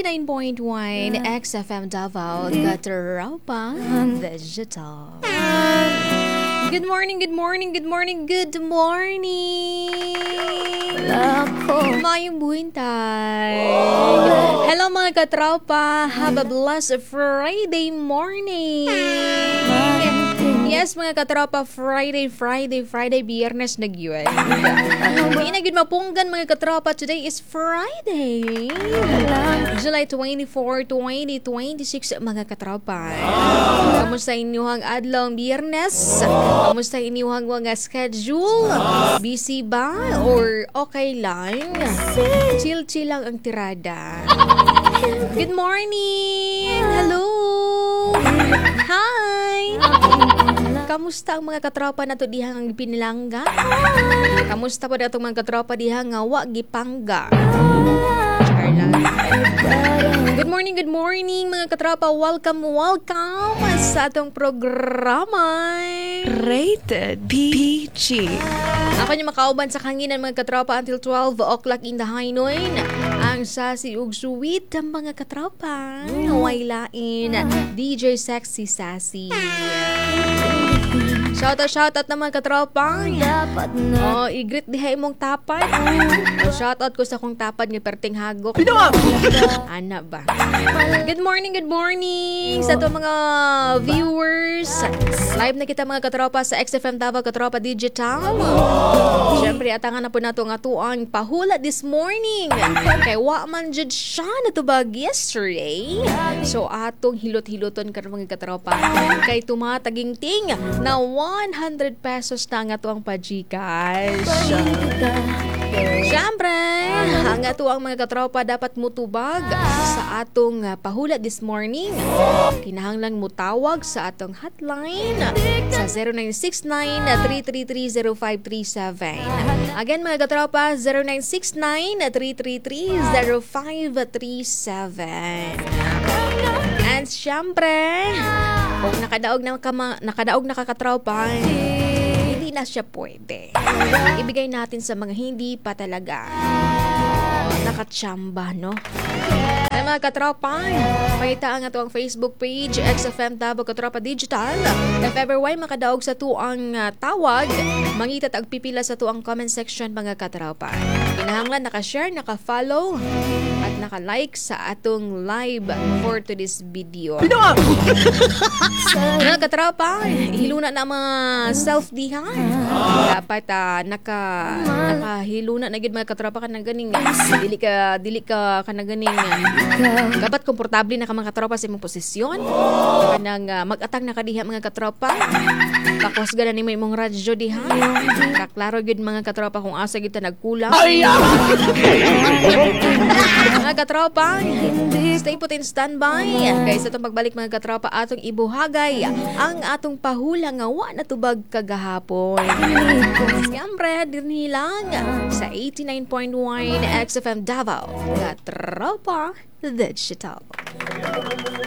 89.1 XFM Davao, Katropa Digital. Good morning, good morning, good morning, good morning! Mayong buhintay! Hello mga katropa! Have a blessed Friday morning! Yes, mga katropa, Friday, Biyernes na gyud. Hindi na gyud mapunggan mga katropa. Today is Friday, July 24, 2026 mga katropa. Kamusta inyong adlaw Biyernes? Kamusta inyong mga schedule? Busy ba? Or okay lang? Chill lang ang tirada. Good morning! Hello! Hi! Kamusta ang mga katropa na to dihang ang pinilangga? Kamusta po na itong mga katropa dihang nga wa gipangga? Good morning mga katropa. Welcome sa atong programa Rated PG. Ako niyo makauban sa kanginan mga katropa until 12 o'clock in the high noon. Ang sasi ug sweet ang mga katropa. Way lain DJ Sexy Sassy. Shoutout na mga katropa. I-greet diha imong tapad. Shoutout ko sa kong tapad nga perting hagok. Ana ba? Good morning sa to mga viewers. Live na kita mga katropa sa XFM Davao Katropa Digital. Siyempre atangan na po nato nga tuang pahula this morning. Kay wa man jud siya natubag yesterday. So atong hilot-hiloton karon mga katropa. Kay tumataging-ting na 100 pesos na nga tuang pa-Gcash. Siyempre, ang ato ang mga katropa dapat mutubag sa atong pahula this morning. Kinahanglan mutawag sa atong hotline sa 0969-333-0537. Again mga katropa, 0969-333-0537. And siyempre, kung nakadaog na kakatropa, hindi na siya pwede. Ibigay natin sa mga hindi pa talaga nakatsamba, no? Ay mga katropa, pakita ang ato ang Facebook page XFM Davao Katropa Digital. If ever way makadaog sa tuang tawag, mangita tag pipila sa tuang comment section mga katropa. Kinahanglan naka-share, naka-follow at naka-like sa atong live for today's video. Mga katropa, hiluna na mga self-diha. Dapat nakahiluna na gid mga katropa ka na ganing dili ka na ganing dapat komportable na ka mga katropa sa imong posisyon. Kanang mag-atang na kadiha mga katropa. Pakusga na nimo imong radyo diha. Kaklaro gyud mga katropa kung asa gyud ta nagkulang. Mga katropa, stay put in standby. Kaysa itong pagbalik mga katropa atong ibuhagay ang atong pahula nga wa natubag kagahapon. Siyempre, dinhi lang sa 89.1 XFM Davao Katropa Digital.